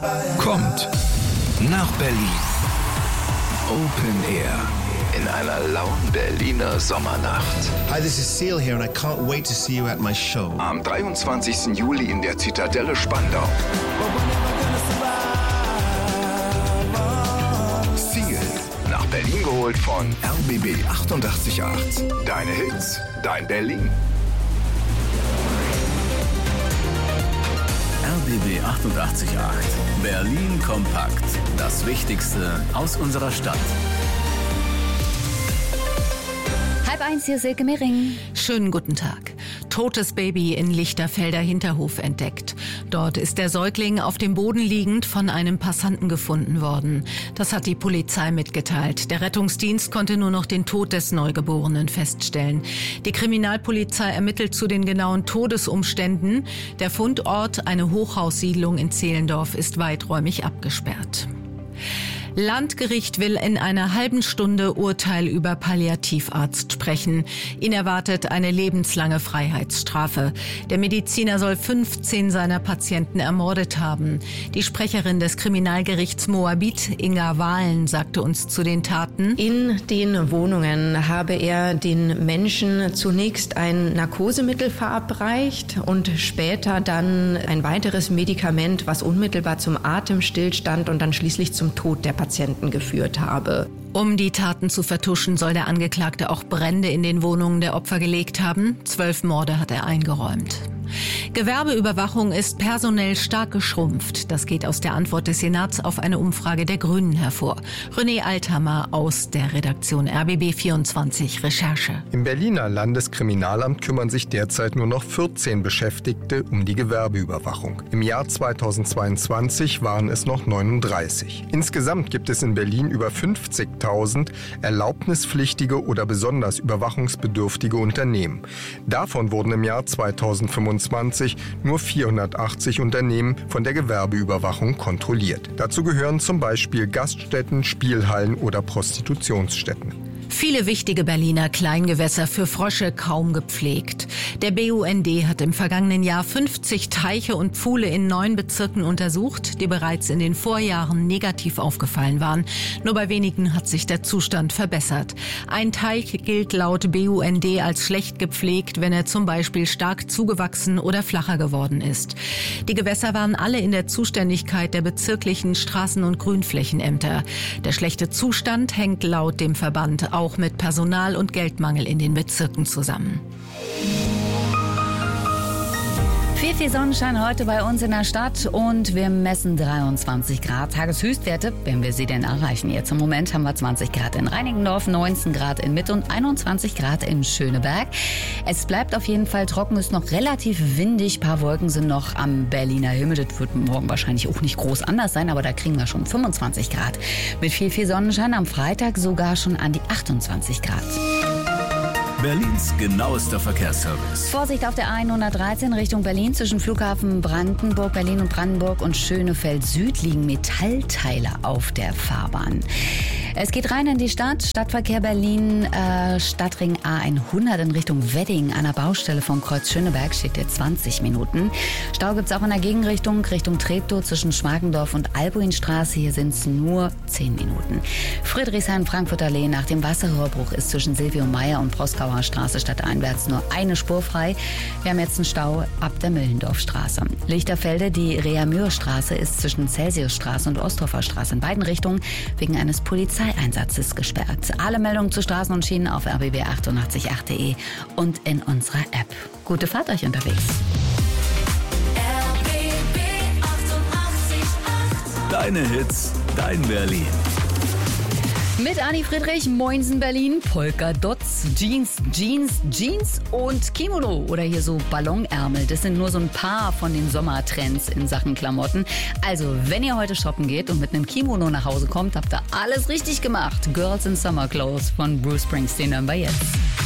kommt nach Berlin. Open Air in einer lauen Berliner Sommernacht. Hi, this is Seal here and I can't wait to see you at my show. Am 23. Juli in der Zitadelle Spandau. Seal, nach Berlin geholt von RBB 88.8. Deine Hits, dein Berlin. RBB 88.8. Berlin kompakt. Das Wichtigste aus unserer Stadt. 12:30, hier ist Silke Mehring. Schönen guten Tag. Totes Baby in Lichterfelder Hinterhof entdeckt. Dort ist der Säugling auf dem Boden liegend von einem Passanten gefunden worden. Das hat die Polizei mitgeteilt. Der Rettungsdienst konnte nur noch den Tod des Neugeborenen feststellen. Die Kriminalpolizei ermittelt zu den genauen Todesumständen. Der Fundort, eine Hochhaussiedlung in Zehlendorf, ist weiträumig abgesperrt. Landgericht will in einer halben Stunde Urteil über Palliativarzt sprechen. Ihn erwartet eine lebenslange Freiheitsstrafe. Der Mediziner soll 15 seiner Patienten ermordet haben. Die Sprecherin des Kriminalgerichts Moabit, Inga Wahlen, sagte uns zu den Taten: In den Wohnungen habe er den Menschen zunächst ein Narkosemittel verabreicht und später dann ein weiteres Medikament, was unmittelbar zum Atemstillstand und dann schließlich zum Tod der Patienten geführt habe. Um die Taten zu vertuschen, soll der Angeklagte auch Brände in den Wohnungen der Opfer gelegt haben. 12 Morde hat er eingeräumt. Gewerbeüberwachung ist personell stark geschrumpft. Das geht aus der Antwort des Senats auf eine Umfrage der Grünen hervor. René Althammer aus der Redaktion RBB 24 Recherche. Im Berliner Landeskriminalamt kümmern sich derzeit nur noch 14 Beschäftigte um die Gewerbeüberwachung. Im Jahr 2022 waren es noch 39. Insgesamt gibt es in Berlin über 50.000 erlaubnispflichtige oder besonders überwachungsbedürftige Unternehmen. Davon wurden im Jahr 2025 nur 480 Unternehmen von der Gewerbeüberwachung kontrolliert. Dazu gehören zum Beispiel Gaststätten, Spielhallen oder Prostitutionsstätten. Viele wichtige Berliner Kleingewässer für Frösche kaum gepflegt. Der BUND hat im vergangenen Jahr 50 Teiche und Pfuhle in 9 Bezirken untersucht, die bereits in den Vorjahren negativ aufgefallen waren. Nur bei wenigen hat sich der Zustand verbessert. Ein Teich gilt laut BUND als schlecht gepflegt, wenn er zum Beispiel stark zugewachsen oder flacher geworden ist. Die Gewässer waren alle in der Zuständigkeit der bezirklichen Straßen- und Grünflächenämter. Der schlechte Zustand hängt laut dem Verband auch mit Personal- und Geldmangel in den Bezirken zusammen. Viel Sonnenschein heute bei uns in der Stadt und wir messen 23 Grad. Tageshöchstwerte, wenn wir sie denn erreichen. Jetzt im Moment haben wir 20 Grad in Reinickendorf, 19 Grad in Mitte und 21 Grad in Schöneberg. Es bleibt auf jeden Fall trocken, ist noch relativ windig. Ein paar Wolken sind noch am Berliner Himmel. Das wird morgen wahrscheinlich auch nicht groß anders sein, aber da kriegen wir schon 25 Grad. Mit viel Sonnenschein am Freitag sogar schon an die 28 Grad. Berlins genauester Verkehrsservice. Vorsicht auf der A113 Richtung Berlin zwischen Flughafen Brandenburg, Berlin und Brandenburg und Schönefeld Süd liegen Metallteile auf der Fahrbahn. Es geht rein in die Stadt. Stadtverkehr Berlin, Stadtring A100 in Richtung Wedding. An der Baustelle vom Kreuz Schöneberg steht jetzt 20 Minuten. Stau gibt's auch in der Gegenrichtung, Richtung Treptow zwischen Schmargendorf und Albuinstraße. Hier sind's nur 10 Minuten. Friedrichshain-Frankfurter Allee nach dem Wasserrohrbruch ist zwischen Silvio Meyer und Proskauer Straße stadteinwärts nur eine Spur frei. Wir haben jetzt einen Stau ab der Müllendorfstraße. Lichterfelde, die Reamürstraße ist zwischen Celsiusstraße und Osthofer Straße in beiden Richtungen wegen eines Polizeieinsatzes gesperrt. Alle Meldungen zu Straßen und Schienen auf rbb888.de und in unserer App. Gute Fahrt euch unterwegs. RBB 88.8. Deine Hits, dein Berlin. Mit Anni Friedrich, Moinsen Berlin, Polka-Dots, Jeans und Kimono oder hier so Ballonärmel. Das sind nur so ein paar von den Sommertrends in Sachen Klamotten. Also, wenn ihr heute shoppen geht und mit einem Kimono nach Hause kommt, habt ihr alles richtig gemacht. Girls in Summer Clothes von Bruce Springsteen hören wir jetzt.